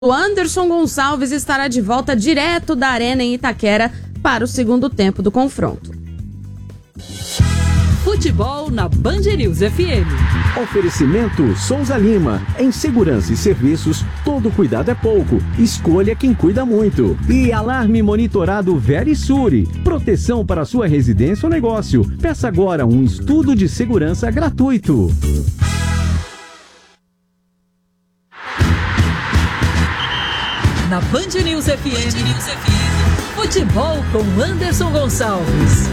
O Anderson Gonçalves estará de volta direto da Arena em Itaquera para o segundo tempo do confronto. Futebol na Band News FM. Oferecimento Souza Lima. Em segurança e serviços, todo cuidado é pouco. Escolha quem cuida muito. E alarme monitorado Verisure. Proteção para sua residência ou negócio. Peça agora um estudo de segurança gratuito. Na Band News FM, futebol com Anderson Gonçalves.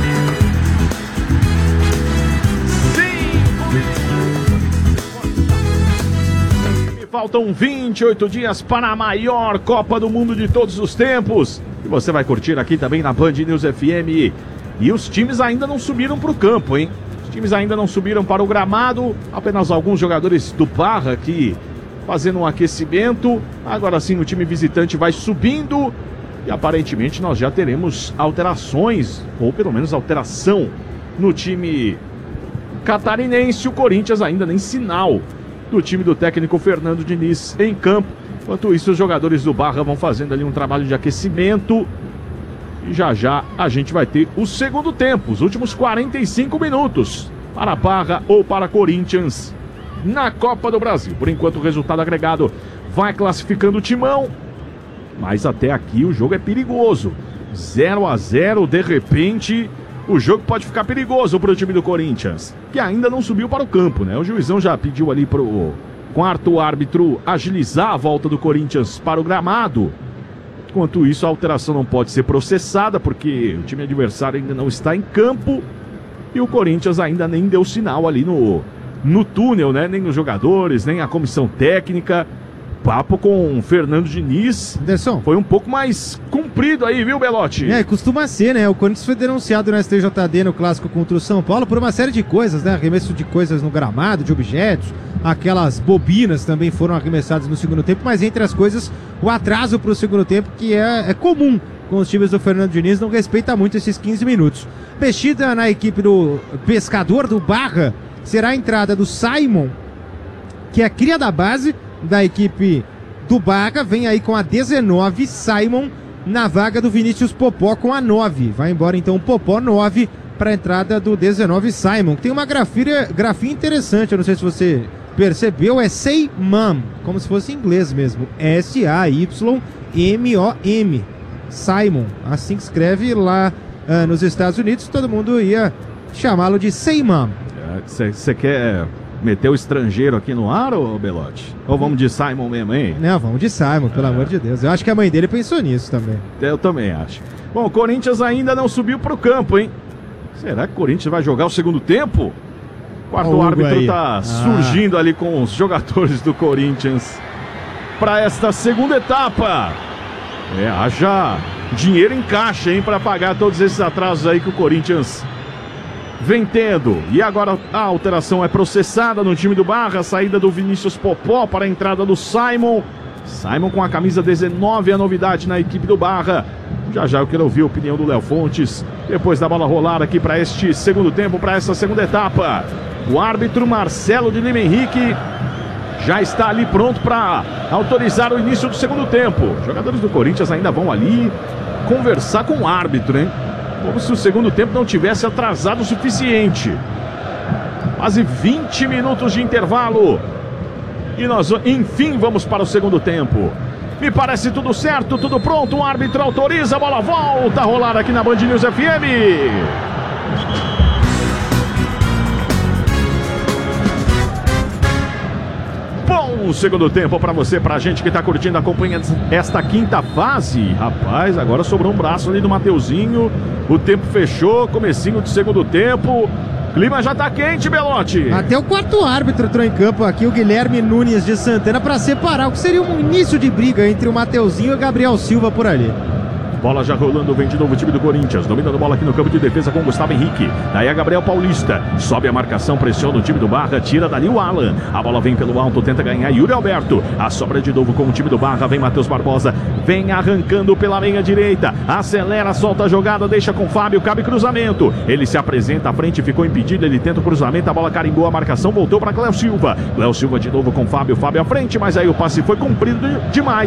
Faltam 28 dias para a maior Copa do Mundo de todos os tempos. E você vai curtir aqui também na Band News FM. E os times ainda não subiram para o campo, hein? Os times ainda não subiram para o gramado. Apenas alguns jogadores do Barra aqui fazendo um aquecimento. Agora sim o time visitante vai subindo. E aparentemente nós já teremos alterações, ou pelo menos alteração, no time catarinense. O Corinthians ainda nem sinal do time do técnico Fernando Diniz em campo. Enquanto isso, os jogadores do Barra vão fazendo ali um trabalho de aquecimento. E já já a gente vai ter o segundo tempo, os últimos 45 minutos para Barra ou para Corinthians na Copa do Brasil. Por enquanto o resultado agregado vai classificando o timão, mas até aqui o jogo é perigoso. 0-0, de repente o jogo pode ficar perigoso para o time do Corinthians, que ainda não subiu para o campo, né? O juizão já pediu ali para o quarto árbitro agilizar a volta do Corinthians para o gramado. Enquanto isso, a alteração não pode ser processada, porque o time adversário ainda não está em campo e o Corinthians ainda nem deu sinal ali no túnel, né? Nem os jogadores, nem a comissão técnica. Papo com o Fernando Diniz, Anderson, foi um pouco mais comprido aí, viu, Belotti? Costuma ser, né? O Corinthians foi denunciado no STJD no clássico contra o São Paulo por uma série de coisas, né? Arremesso de coisas no gramado, de objetos, aquelas bobinas também foram arremessadas no segundo tempo, mas entre as coisas, o atraso para o segundo tempo, que é comum com os times do Fernando Diniz, não respeita muito esses 15 minutos. Mexida na equipe do Pescador do Barra, será a entrada do Simon, que é cria da base da equipe do Barra, vem aí com a 19, Simon, na vaga do Vinícius Popó com a 9. Vai embora então o Popó, 9, para a entrada do 19, Simon. Tem uma grafia interessante, eu não sei se você percebeu, é Say Mom, como se fosse em inglês mesmo, S-A-Y-M-O-M, Simon, assim que escreve lá nos Estados Unidos, todo mundo ia chamá-lo de Say Mom. Você quer meter o estrangeiro aqui no ar, ô Belotti? Ou vamos de Simon mesmo, hein? Não, vamos de Simon, pelo amor de Deus. Eu acho que a mãe dele pensou nisso também. Eu também acho. Bom, o Corinthians ainda não subiu pro campo, hein? Será que o Corinthians vai jogar o segundo tempo? O quarto árbitro tá surgindo ali com os jogadores do Corinthians para esta segunda etapa. Haja dinheiro em caixa, hein, para pagar todos esses atrasos aí que o Corinthians vem tendo. E agora a alteração é processada no time do Barra. A saída do Vinícius Popó para a entrada do Simon. Simon com a camisa 19, a novidade na equipe do Barra. Já eu quero ouvir a opinião do Léo Fontes depois da bola rolar aqui para este segundo tempo, para essa segunda etapa. O árbitro Marcelo de Lima Henrique já está ali pronto para autorizar o início do segundo tempo. Os jogadores do Corinthians ainda vão ali conversar com o árbitro, hein? Como se o segundo tempo não tivesse atrasado o suficiente. Quase 20 minutos de intervalo. E nós, enfim, vamos para o segundo tempo. Me parece tudo certo, tudo pronto. O árbitro autoriza, a bola volta a rolar aqui na Band News FM. Bom segundo tempo para você, pra gente que tá curtindo, acompanhando esta quinta fase. Rapaz, agora sobrou um braço ali do Mateuzinho. O tempo fechou, comecinho do segundo tempo. Clima já tá quente, Belotti. Até o quarto árbitro entrou em campo aqui, o Guilherme Nunes de Santana, para separar o que seria um início de briga entre o Mateuzinho e o Gabriel Silva por ali. Bola já rolando, vem de novo o time do Corinthians. Dominando a bola aqui no campo de defesa com Gustavo Henrique. Daí a Gabriel Paulista. Sobe a marcação, pressiona o time do Barra. Tira dali o Alan. A bola vem pelo alto, tenta ganhar Yuri Alberto. A sobra de novo com o time do Barra. Vem Matheus Barbosa. Vem arrancando pela meia direita. Acelera, solta a jogada, deixa com o Fábio. Cabe cruzamento. Ele se apresenta à frente, ficou impedido. Ele tenta o cruzamento. A bola carimbou a marcação, voltou para Cléo Silva. Cléo Silva de novo com o Fábio. Fábio à frente, mas aí o passe foi cumprido demais.